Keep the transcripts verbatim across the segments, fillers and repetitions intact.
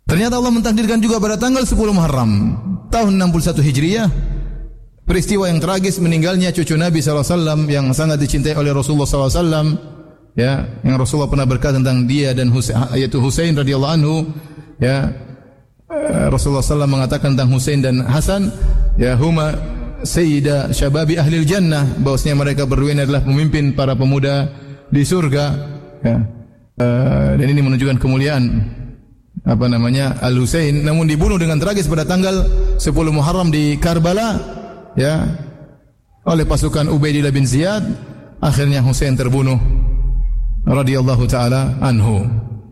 Ternyata Allah mentakdirkan juga pada tanggal sepuluh Muharram tahun enam puluh satu Hijriah, peristiwa yang tragis meninggalnya cucu Nabi sallallahu alaihi wasallam yang sangat dicintai oleh Rasulullah sallallahu alaihi wasallam, ya, yang Rasulullah pernah berkata tentang dia dan Husain, yaitu Husain radhiyallahu anhu, ya. Rasulullah sallallahu alaihi wasallam mengatakan tentang Husain dan Hasan, ya, huma sayyida syababi ahlil jannah, bahwasanya mereka berdua adalah pemimpin para pemuda di surga, ya. Uh, dan ini menunjukkan kemuliaan apa namanya Al-Husain, namun dibunuh dengan tragis pada tanggal sepuluh Muharram di Karbala, ya, oleh pasukan Ubaidillah bin Ziyad. Akhirnya Husain terbunuh radhiyallahu taala anhu.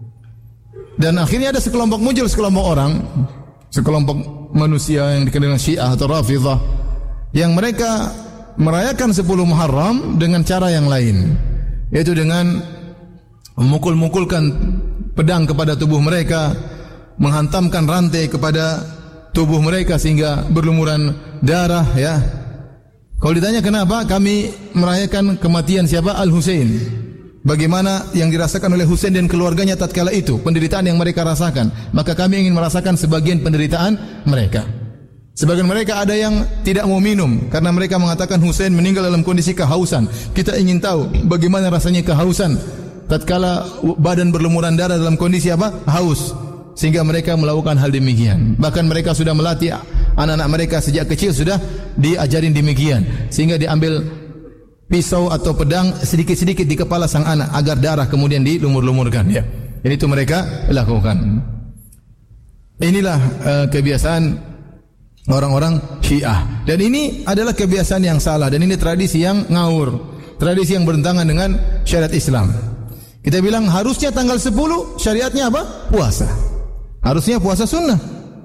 Dan akhirnya ada sekelompok muncul sekelompok orang, sekelompok manusia yang dikenal dengan Syiah atau Rafidhah, yang mereka merayakan sepuluh Muharram dengan cara yang lain, yaitu dengan memukul-mukulkan pedang kepada tubuh mereka, menghantamkan rantai kepada tubuh mereka sehingga berlumuran darah, ya. Kalau ditanya kenapa kami merayakan kematian siapa? Al-Husain. Bagaimana yang dirasakan oleh Husain dan keluarganya tatkala itu, penderitaan yang mereka rasakan, maka kami ingin merasakan sebagian penderitaan mereka. Sebagian mereka ada yang tidak mau minum karena mereka mengatakan Husain meninggal dalam kondisi kehausan. Kita ingin tahu bagaimana rasanya kehausan tatkala badan berlumuran darah dalam kondisi apa? Haus. Sehingga mereka melakukan hal demikian. Bahkan mereka sudah melatih anak-anak mereka sejak kecil, sudah diajarin demikian. Sehingga diambil pisau atau pedang sedikit-sedikit di kepala sang anak agar darah kemudian dilumur-lumurkan, ya. Ini itu mereka lakukan. Inilah uh, kebiasaan orang-orang Syiah. Dan ini adalah kebiasaan yang salah dan ini tradisi yang ngawur. Tradisi yang bertentangan dengan syariat Islam. Kita bilang harusnya tanggal sepuluh syariatnya apa? Puasa. Harusnya puasa sunnah.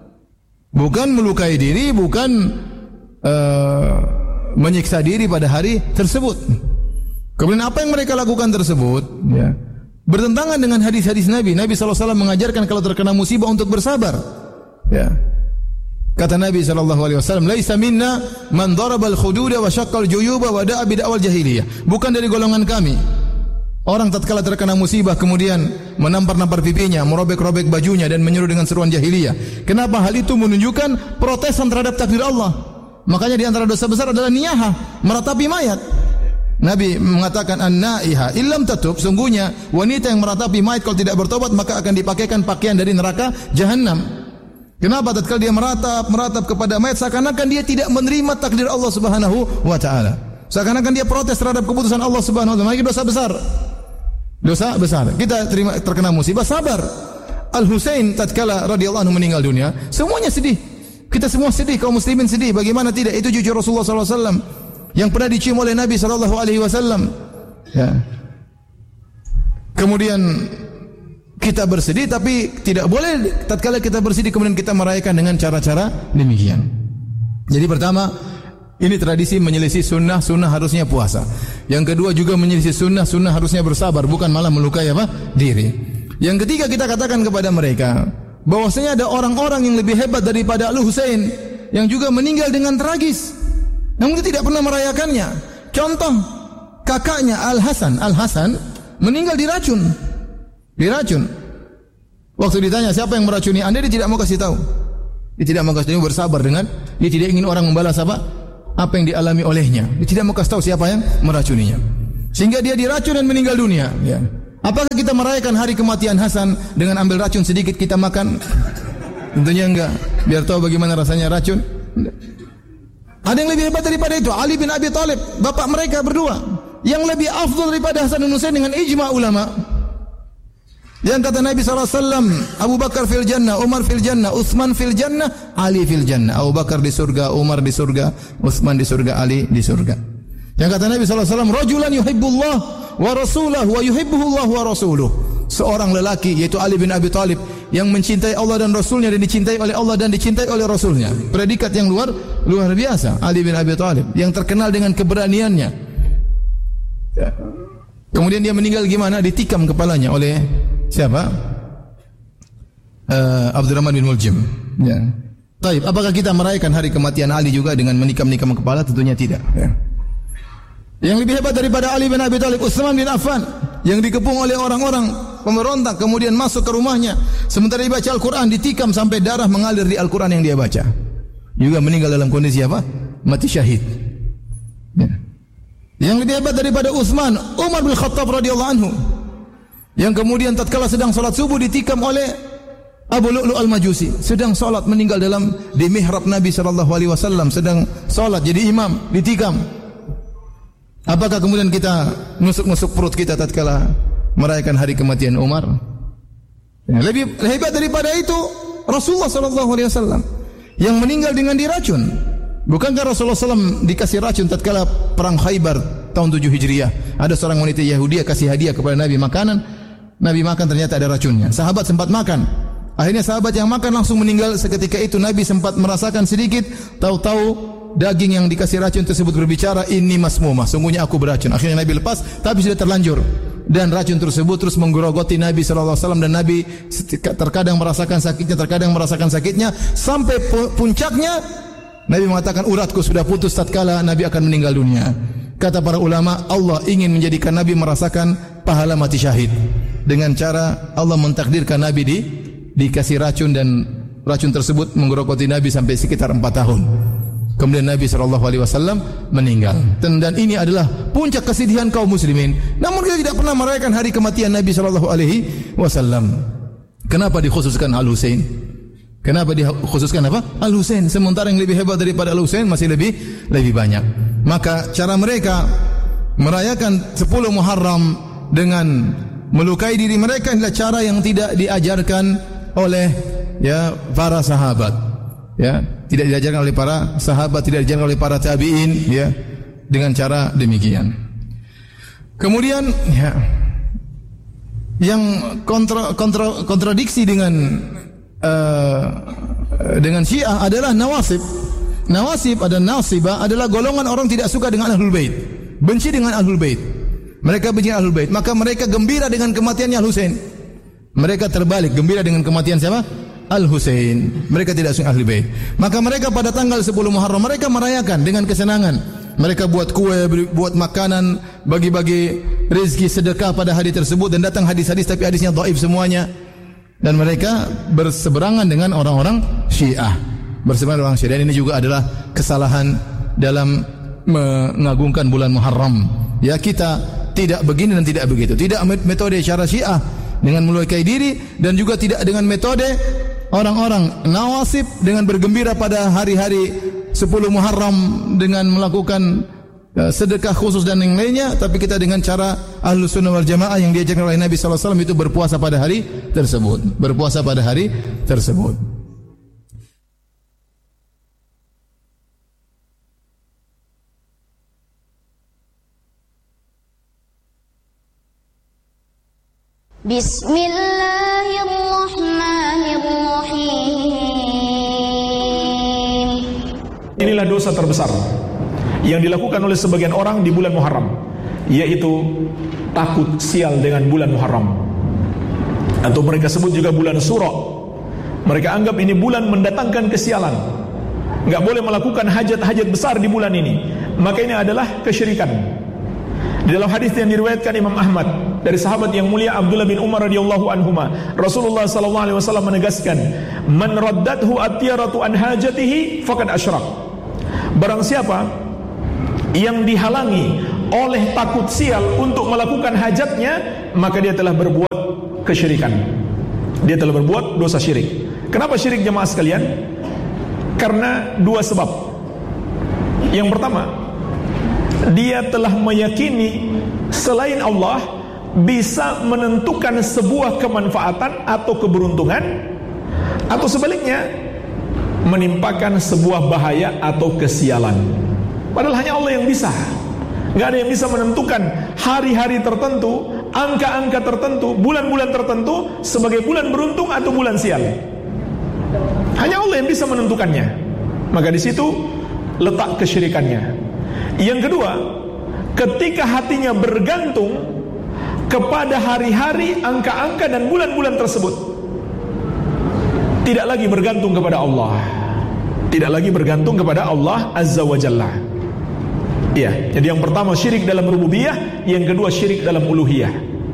Bukan melukai diri, bukan uh, menyiksa diri pada hari tersebut. Kemudian apa yang mereka lakukan tersebut, ya, bertentangan dengan hadis-hadis Nabi. Nabi sallallahu alaihi wasallam mengajarkan kalau terkena musibah untuk bersabar. Ya. Kata Nabi sallallahu alaihi wasallam, "Laisa minna man daraba al-khududa wa syaqqa al-juyuba wa da'a bid'awal jahiliyah." Bukan dari golongan kami orang tatkala terkena musibah kemudian menampar-nampar pipinya, merobek-robek bajunya dan menyeru dengan seruan jahiliyah. Kenapa? Hal itu menunjukkan protesan terhadap takdir Allah. Makanya di antara dosa besar adalah niyahah, meratapi mayat. Nabi mengatakan an-naiha illam tatub, sungguhnya wanita yang meratapi mayat kalau tidak bertobat maka akan dipakaikan pakaian dari neraka jahanam. Kenapa? Tatkala dia meratap, meratap kepada mayat seakan-akan dia tidak menerima takdir Allah Subhanahu wa taala. Seakan-akan dia protes terhadap keputusan Allah Subhanahu wa taala. Ini dosa besar. Dosa besar. Kita terima terkena musibah, sabar. Al-Husain tatkala radhiyallahu anhu meninggal dunia, semuanya sedih. Kita semua sedih, kaum muslimin sedih. Bagaimana tidak? Itu cucu Rasulullah sallallahu alaihi wasallam yang pernah dicium oleh Nabi sallallahu alaihi wasallam. Ya. Kemudian kita bersedih, tapi tidak boleh tatkala kita bersedih kemudian kita merayakan dengan cara-cara demikian. Jadi pertama, ini tradisi menyelisih sunnah, sunnah harusnya puasa. Yang kedua juga menyelisih sunnah, sunnah harusnya bersabar, bukan malah melukai apa? Diri. Yang ketiga kita katakan kepada mereka bahwasanya ada orang-orang yang lebih hebat daripada Al-Husain yang juga meninggal dengan tragis, namun dia tidak pernah merayakannya. Contoh kakaknya Al-Hasan, Al-Hasan meninggal diracun. Diracun. Waktu ditanya siapa yang meracuni Anda, dia tidak mau kasih tahu. Dia tidak mau kasih tahu, bersabar dengan dia tidak ingin orang membalas apa? Apa yang dialami olehnya. Dia tidak mau kasih tahu siapa yang meracuninya. Sehingga dia diracun dan meninggal dunia, ya. Apakah kita merayakan hari kematian Hasan dengan ambil racun sedikit kita makan? Tentunya enggak. Biar tahu bagaimana rasanya racun. Ada yang lebih hebat daripada itu, Ali bin Abi Thalib, bapak mereka berdua, yang lebih afdal daripada Hasan dan Husain dengan ijma ulama. Yang kata Nabi sallallahu alaihi wasallam, Abu Bakar fil jannah, Umar fil jannah, Utsman fil jannah, Ali fil jannah. Abu Bakar di surga, Umar di surga, Utsman di surga, Ali di surga. Yang kata Nabi sallallahu alaihi wasallam, rajulan yuhibbullah wa rasulahu wa yuhibbuhullah wa rasuluh. Seorang lelaki yaitu Ali bin Abi Thalib yang mencintai Allah dan Rasulnya dan dicintai oleh Allah dan dicintai oleh Rasulnya. Predikat yang luar luar biasa. Ali bin Abi Thalib yang terkenal dengan keberaniannya. Kemudian dia meninggal gimana? Ditikam kepalanya oleh siapa? Uh, Abdurrahman bin Muljim. Ya. Taib, apakah kita merayakan hari kematian Ali juga dengan menikam-nikam kepala? Tentunya tidak. Ya. Yang lebih hebat daripada Ali bin Abi Thalib, Utsman bin Affan, yang dikepung oleh orang-orang pemberontak, kemudian masuk ke rumahnya. Sementara dia baca Al-Quran, ditikam sampai darah mengalir di Al-Quran yang dia baca. Juga meninggal dalam kondisi apa? Mati syahid. Ya. Yang lebih hebat daripada Utsman, Umar bin Khattab radhiyallahu anhu, yang kemudian tatkala sedang salat subuh ditikam oleh Abu Lu'lu' al-Majusi, sedang salat meninggal dalam di mihrab Nabi sallallahu alaihi wasallam, sedang salat jadi imam, ditikam. Apakah kemudian kita nusuk-nusuk perut kita tatkala merayakan hari kematian Umar? Ya, lebih hebat daripada itu Rasulullah sallallahu alaihi wasallam yang meninggal dengan diracun. Bukankah Rasulullah sallallahu alaihi wasallam dikasih racun tatkala perang Khaybar tahun tujuh Hijriah? Ada seorang wanita Yahudi kasih hadiah kepada Nabi makanan, Nabi makan ternyata ada racunnya. Sahabat sempat makan. Akhirnya sahabat yang makan langsung meninggal seketika itu. Nabi sempat merasakan sedikit, tahu-tahu daging yang dikasih racun tersebut berbicara, ini masmumah, sungguhnya aku beracun. Akhirnya Nabi lepas, tapi sudah terlanjur. Dan racun tersebut terus menggerogoti Nabi sallallahu alaihi wasallam, dan Nabi terkadang merasakan sakitnya, terkadang merasakan sakitnya, sampai puncaknya Nabi mengatakan uratku sudah putus tatkala Nabi akan meninggal dunia. Kata para ulama, Allah ingin menjadikan Nabi merasakan pahala mati syahid dengan cara Allah mentakdirkan Nabi di dikasih racun, dan racun tersebut menggerogoti Nabi sampai sekitar empat tahun. Kemudian Nabi sallallahu alaihi wasallam meninggal. Dan, dan ini adalah puncak kesedihan kaum muslimin. Namun kita tidak pernah merayakan hari kematian Nabi sallallahu alaihi wasallam. Kenapa dikhususkan Al-Husain? Kenapa dikhususkan apa? Al-Husain. Sementara yang lebih hebat daripada Al-Husain masih lebih lebih banyak. Maka cara mereka merayakan sepuluh Muharram dengan melukai diri mereka adalah cara yang tidak diajarkan oleh ya para sahabat, ya tidak diajarkan oleh para sahabat, tidak diajarkan oleh para tabi'in, ya dengan cara demikian. Kemudian ya yang kontra, kontra, kontradiksi dengan uh, dengan Syiah adalah Nawasib. Nawasib ada Nasibah adalah golongan orang tidak suka dengan Ahlul Bait, benci dengan Ahlul Bait. Mereka benci Ahlul Bait, maka mereka gembira dengan kematiannya Al-Husain. Mereka terbalik, gembira dengan kematian siapa? Al-Husain. Mereka tidak suka Ahlul Bait. Maka mereka pada tanggal sepuluh Muharram mereka merayakan dengan kesenangan. Mereka buat kue, buat makanan, bagi-bagi rezeki sedekah pada hari tersebut, dan datang hadis-hadis tapi hadisnya dhaif semuanya. Dan mereka berseberangan dengan orang-orang Syiah. Berseberangan dengan orang Syiah. Dan ini juga adalah kesalahan dalam mengagungkan bulan Muharram. Ya, kita tidak begini dan tidak begitu. Tidak metode cara Syiah dengan melukai diri, dan juga tidak dengan metode orang-orang Nawasib dengan bergembira pada hari-hari sepuluh Muharram dengan melakukan uh, sedekah khusus dan yang lainnya. Tapi kita dengan cara Ahlus Sunnah wal Jamaah yang diajarkan oleh Nabi sallallahu alaihi wasallam, itu berpuasa pada hari tersebut. Berpuasa pada hari tersebut. Bismillahirrahmanirrahim. Inilah dosa terbesar yang dilakukan oleh sebagian orang di bulan Muharram, yaitu takut sial dengan bulan Muharram, atau mereka sebut juga bulan Sura. Mereka anggap ini bulan mendatangkan kesialan, enggak boleh melakukan hajat-hajat besar di bulan ini. Maka ini adalah kesyirikan. Di dalam hadis yang diriwayatkan Imam Ahmad dari sahabat yang mulia Abdullah bin Umar radhiyallahu anhuma, Rasulullah sallallahu alaihi wasallam menegaskan, "Man raddathu at-tiyaratu an hajatihi faqad asyrak." Barang siapa yang dihalangi oleh takut sial untuk melakukan hajatnya, maka dia telah berbuat kesyirikan. Dia telah berbuat dosa syirik. Kenapa syirik, jemaah sekalian? Karena dua sebab. Yang pertama, dia telah meyakini selain Allah bisa menentukan sebuah kemanfaatan atau keberuntungan, atau sebaliknya menimpakan sebuah bahaya atau kesialan. Padahal hanya Allah yang bisa. Gak ada yang bisa menentukan hari-hari tertentu, angka-angka tertentu, bulan-bulan tertentu sebagai bulan beruntung atau bulan sial. Hanya Allah yang bisa menentukannya. Maka di situ letak kesyirikannya. Yang kedua, ketika hatinya bergantung kepada hari-hari, angka-angka dan bulan-bulan tersebut, tidak lagi bergantung kepada Allah, tidak lagi bergantung kepada Allah Azza wa Jalla. Ya, jadi yang pertama syirik dalam rububiyah, yang kedua syirik dalam uluhiyah.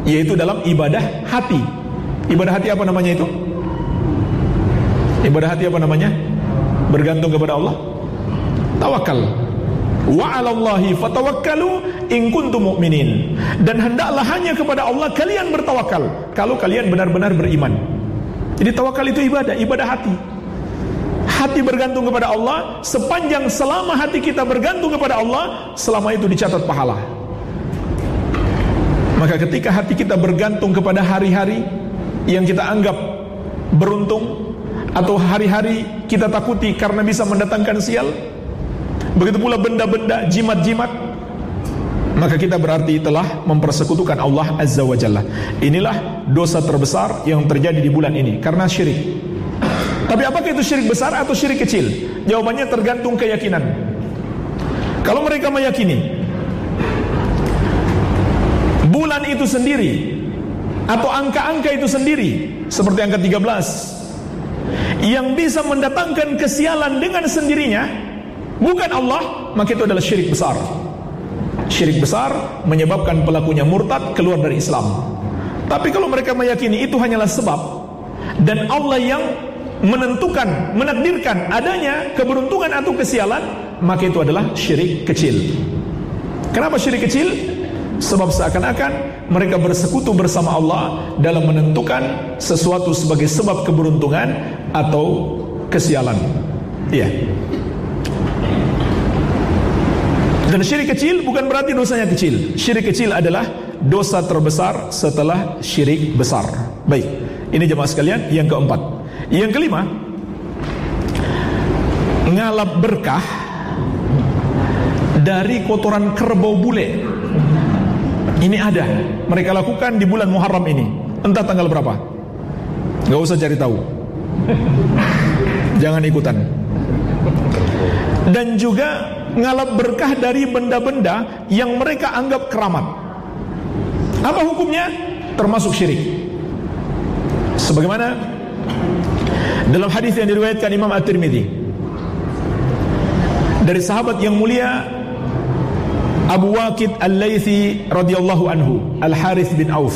yaitu dalam ibadah hati. Ibadah hati apa namanya itu? Ibadah hati apa namanya? Bergantung kepada Allah. Tawakal. Wa 'alallahi fatawakkalu in kuntum mu'minin. Dan hendaklah hanya kepada Allah kalian bertawakal kalau kalian benar-benar beriman. Jadi tawakal itu ibadah, ibadah hati. Hati bergantung kepada Allah, sepanjang selama hati kita bergantung kepada Allah, selama itu dicatat pahala. Maka ketika hati kita bergantung kepada hari-hari yang kita anggap beruntung, atau hari-hari kita takuti karena bisa mendatangkan sial, begitu pula benda-benda, jimat-jimat, maka kita berarti telah mempersekutukan Allah Azza wa Jalla. Inilah dosa terbesar yang terjadi di bulan ini, karena syirik. Tapi apakah itu syirik besar atau syirik kecil? Jawabannya tergantung keyakinan. Kalau mereka meyakini bulan itu sendiri atau angka-angka itu sendiri, seperti angka tiga belas, yang bisa mendatangkan kesialan dengan sendirinya, bukan Allah, maka itu adalah syirik besar. Syirik besar menyebabkan pelakunya murtad, keluar dari Islam. Tapi kalau mereka meyakini itu hanyalah sebab, dan Allah yang menentukan, menakdirkan adanya keberuntungan atau kesialan, maka itu adalah syirik kecil. Kenapa syirik kecil? Sebab seakan-akan mereka bersekutu bersama Allah dalam menentukan sesuatu sebagai sebab keberuntungan atau kesialan. Iya. Dan syirik kecil bukan berarti dosanya kecil. Syirik kecil adalah dosa terbesar setelah syirik besar. Baik, ini jemaah sekalian yang keempat. Yang kelima, ngalap berkah dari kotoran kerbau bule. Ini ada, mereka lakukan di bulan Muharram ini. Entah tanggal berapa, gak usah cari tahu, jangan ikutan. Dan juga ngalap berkah dari benda-benda yang mereka anggap keramat. Apa hukumnya? Termasuk syirik. Sebagaimana dalam hadis yang diriwayatkan Imam At-Tirmidzi dari sahabat yang mulia Abu Waqid Al-Laythi radhiyallahu anhu, Al-Harith bin Auf.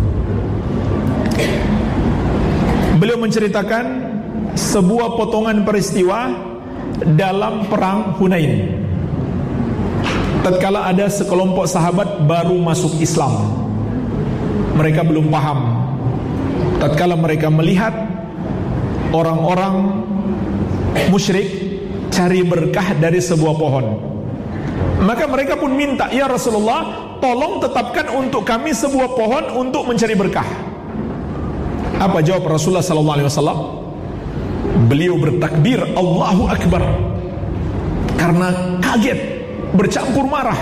Beliau menceritakan sebuah potongan peristiwa dalam perang Hunain. Tatkala ada sekelompok sahabat baru masuk Islam, mereka belum paham. Tatkala mereka melihat orang-orang musyrik cari berkah dari sebuah pohon, maka mereka pun minta, ya Rasulullah, tolong tetapkan untuk kami sebuah pohon untuk mencari berkah. Apa jawab Rasulullah sallallahu alaihi wasallam? Beliau bertakbir Allahu Akbar karena kaget, bercampur marah.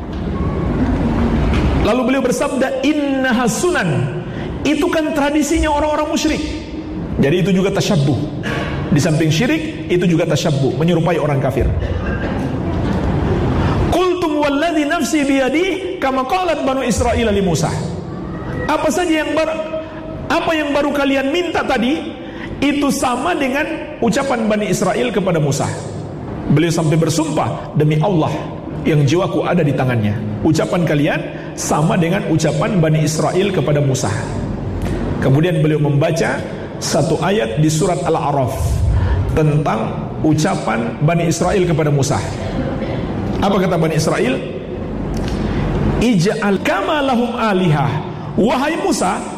Lalu beliau bersabda, innaha sunan. Itu kan tradisinya orang-orang musyrik. Jadi itu juga tasyabbuh. Di samping syirik, itu juga tasyabbuh, menyerupai orang kafir. Qultum walladzi nafsi biyadihi kama qalat Banu Israil li Musa. Apa saja yang baru, apa yang baru kalian minta tadi, itu sama dengan ucapan Bani Israel kepada Musa. Beliau sampai bersumpah, demi Allah yang jiwaku ada di tangannya, ucapan kalian sama dengan ucapan Bani Israel kepada Musa. Kemudian beliau membaca satu ayat di surat Al-A'raf tentang ucapan Bani Israel kepada Musa. Apa kata Bani Israel? Ij'al kama lahum alihah. Wahai Musa,